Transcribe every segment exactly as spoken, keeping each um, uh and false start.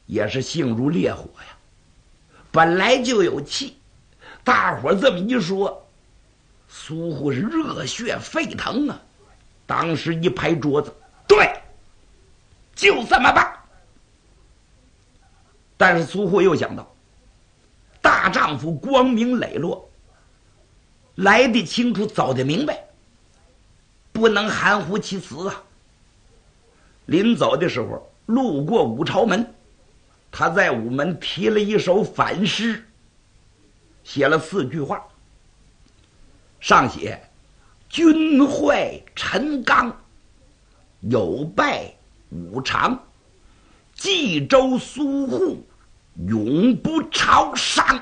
也是性如烈火呀，本来就有气，大伙这么一说，苏护是热血沸腾啊，当时一拍桌子，对，就这么办。但是苏护又想到，大丈夫光明磊落，来的清楚，走的明白，不能含糊其辞啊。临走的时候路过五朝门，他在午门题了一首反诗，写了四句话，上写君坏陈刚，有败五常，冀州苏护永不朝商。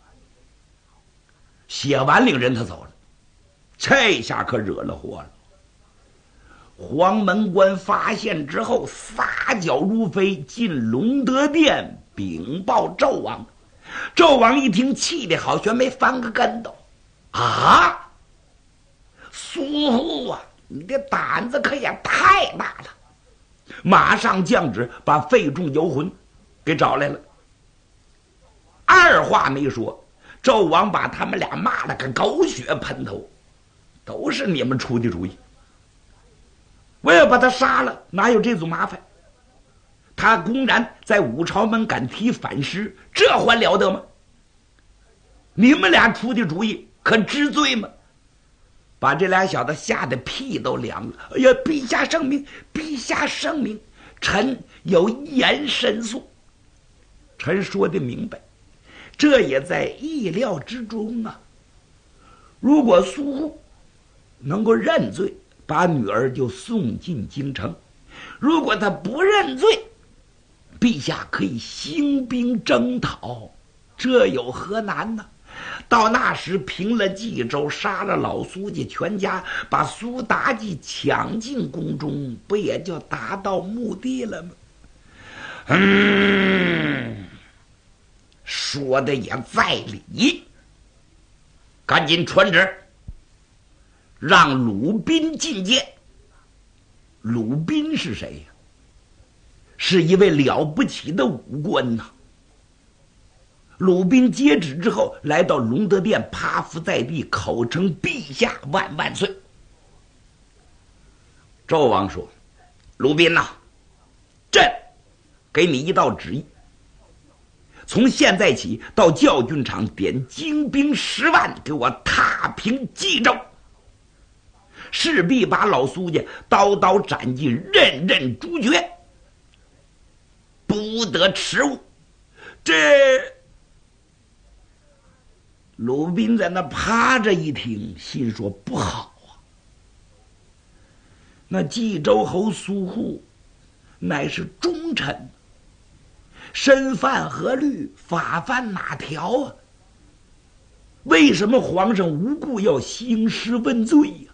写完领人他走了，这下可惹了祸了。黄门官发现之后，撒脚如飞，进隆德殿禀报纣王。纣王一听，气得好悬没翻个跟头啊！苏护啊，你的胆子可也太大了！马上降旨把费仲游魂给找来了。二话没说，纣王把他们俩骂了个狗血喷头，都是你们出的主意。我要把他杀了，哪有这种麻烦？他公然在五朝门敢提反诗，这还了得吗？你们俩出的主意，可知罪吗？把这俩小子吓得屁都凉了。哎呀，陛下圣明，陛下圣明，臣有一言申诉。臣说的明白，这也在意料之中啊。如果苏护能够认罪，把女儿就送进京城；如果他不认罪，陛下可以兴兵征讨，这有何难呢？到那时平了冀州，杀了老苏家全家，把苏妲己抢进宫中，不也就达到目的了吗？嗯，说的也在理。赶紧传旨，让鲁宾觐见。鲁宾是谁呀？是一位了不起的武官呐。鲁宾接旨之后，来到隆德殿，趴伏在地，口称陛下万万岁。纣王说：鲁宾呐、啊，朕给你一道旨意，从现在起到教军场点精兵十万，给我踏平冀州，势必把老苏家刀刀斩尽，任任诛绝，不得迟误。这鲁宾在那趴着一听，心说不好啊，那冀州侯苏护乃是忠臣，身犯何律，法犯哪条啊？为什么皇上无故要兴师问罪呀、啊？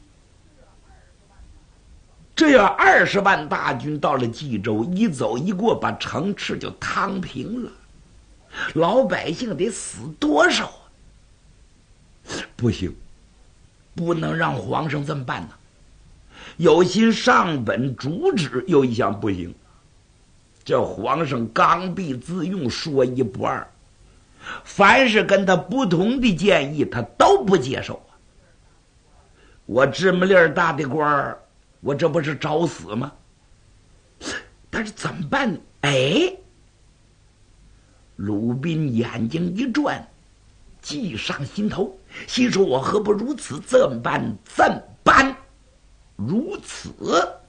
这要二十万大军到了冀州，一走一过，把城池就趟平了，老百姓得死多少啊？不行，不能让皇上这么办呢。有心上本主旨，又一想不行，这皇上刚愎自用，说一不二，凡是跟他不同的建议，他都不接受啊。我这么粒儿大的官儿，我这不是找死吗？但是怎么办呢？哎，鲁宾眼睛一转，计上心头，心说我何不如此？这么办？怎么办？如此。